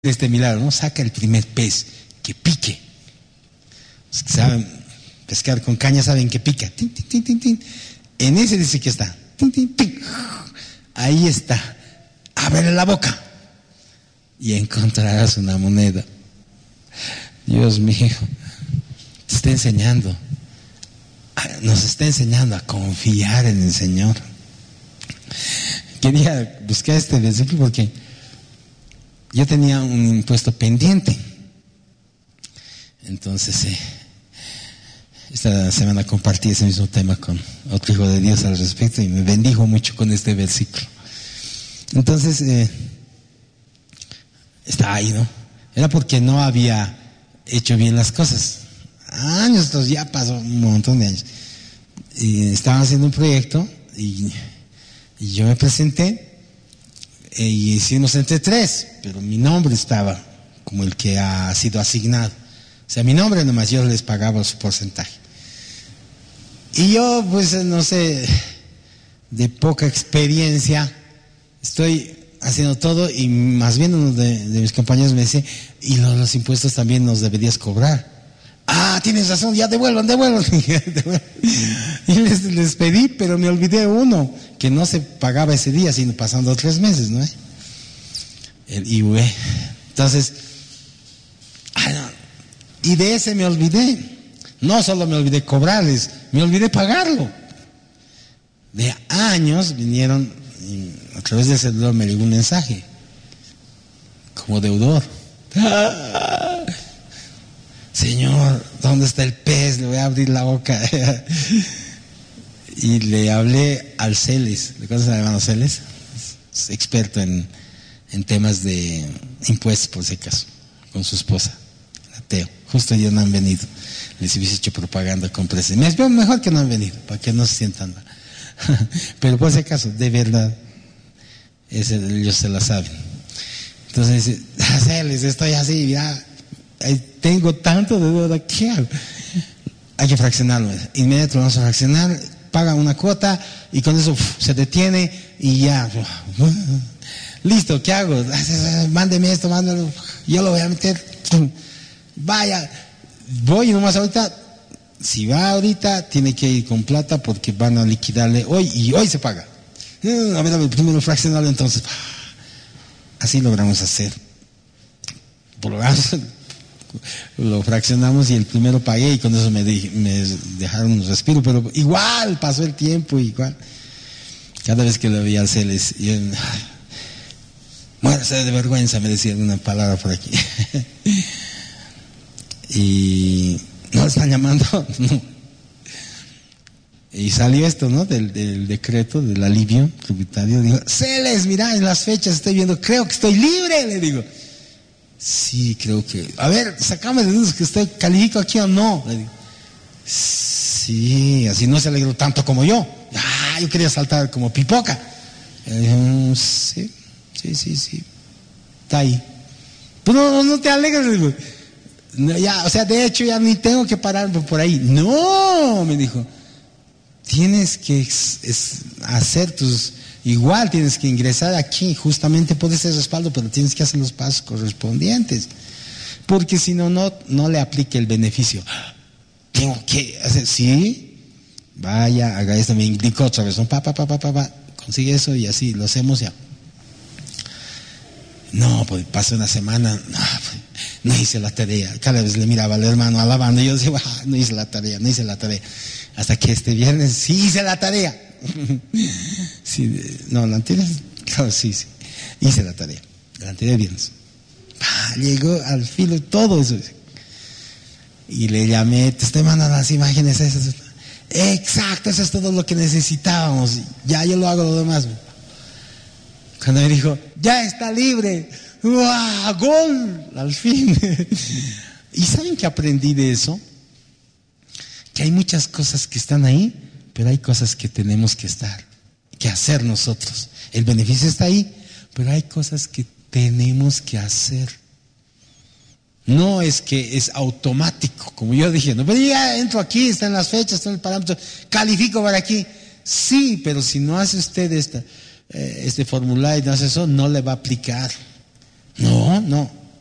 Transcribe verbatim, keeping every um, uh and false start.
este milagro, ¿no? Saca el primer pez que pique. Los que saben pescar con caña saben que pica. Tin, tin, tin, tin, tin. En ese dice que está. Tin, tin, tin. Ahí está. Ábrele la boca y encontrarás una moneda. Dios mío, te está enseñando, nos está enseñando a confiar en el Señor. Quería buscar este versículo porque yo tenía un impuesto pendiente. Entonces, eh, esta semana compartí ese mismo tema con otro hijo de Dios al respecto y me bendijo mucho con este versículo. Entonces, eh, está ahí, ¿no? Era porque no había hecho bien las cosas. Años, entonces ya pasó un montón de años. Y estaban haciendo un proyecto y, y yo me presenté eh, y hicimos entre tres, pero mi nombre estaba como el que ha sido asignado. O sea, mi nombre nomás, yo les pagaba su porcentaje. Y yo, pues, no sé, de poca experiencia, estoy haciendo todo y más bien uno de, de mis compañeros me dice, y los, los impuestos también nos deberías cobrar. Ah, tienes razón, ya devuelvan, devuelvan. Y les, les pedí, pero me olvidé uno, que no se pagaba ese día, sino pasando tres meses, ¿no? El I V E. Entonces, ay, no. Y de ese me olvidé. No solo me olvidé cobrarles, me olvidé pagarlo. De años vinieron, y a través del celular me llegó un mensaje, como deudor. ¡Ah! Señor, ¿dónde está el pez? Le voy a abrir la boca. Y le hablé al Celes. ¿Le conoces al hermano Celes? Es experto en, en temas de impuestos, por si acaso, con su esposa, el ateo. Justo ellos no han venido. Les hubiese hecho propaganda con presentes. Mejor que no han venido, para que no se sientan mal. Pero por si acaso, de verdad, ese, ellos se la saben. Entonces dice, ah, Celes, estoy así, ya. Tengo tanto de deuda, ¿qué hago? Hay que fraccionarlo. Inmediato lo vamos a fraccionar, paga una cuota y con eso uf, se detiene y ya. Listo, ¿qué hago? Mándeme esto, mándalo. Yo lo voy a meter. Vaya, voy nomás ahorita. Si va ahorita, tiene que ir con plata porque van a liquidarle hoy y hoy se paga. A ver, a ver, primero fraccionarlo entonces. Así logramos hacer. Por lo menos lo fraccionamos y el primero pagué y con eso me, di, me dejaron un respiro, pero igual pasó el tiempo, igual cada vez que lo veía al Celes yo, muérase de vergüenza, me decía una palabra por aquí. Y no están llamando, no. Y salió esto, ¿no? Del, del decreto del alivio tributario. Digo, Celes, mira, en las fechas estoy viendo, creo que estoy libre, le digo. Sí, creo que... A ver, sacame de dudas que usted califico aquí o no. Le digo, sí, así no se alegró tanto como yo. Ah, yo quería saltar como pipoca. Le digo, sí, sí, sí, sí. Está ahí. Pues no, no, no te alegres, le digo. No, ya, o sea, de hecho ya ni tengo que parar por ahí. No, me dijo. Tienes que es, es hacer tus... Igual tienes que ingresar aquí, justamente por ese respaldo, pero tienes que hacer los pasos correspondientes, porque si no, no, no le aplique el beneficio. Tengo que hacer, sí, vaya, haga esto, me indicó otra vez, ¿no? pa, pa, pa, pa, pa, pa, consigue eso y así lo hacemos ya. No, pues pasó una semana, no, pues, no hice la tarea. Cada vez le miraba al hermano alabando y yo decía, ah, no hice la tarea, no hice la tarea. Hasta que este viernes sí hice la tarea. Sí, no, la anterior, claro, sí, sí, hice la tarea, la anterior viernes. Ah, llegó al filo todo eso. Y le llamé, te estoy mandando las imágenes esas. Exacto, eso es todo lo que necesitábamos. Ya yo lo hago lo demás. Cuando me dijo, ya está libre. ¡Wow! ¡Gol! Al fin. ¿Y saben qué aprendí de eso? Que hay muchas cosas que están ahí, pero hay cosas que tenemos que estar, que hacer nosotros. El beneficio está ahí, pero hay cosas que tenemos que hacer. No es que es automático, como yo dije, no, pero ya entro aquí, están las fechas, están los parámetros, califico para aquí. Sí, pero si no hace usted esta, eh, este formulario y no hace eso, no le va a aplicar. No, no.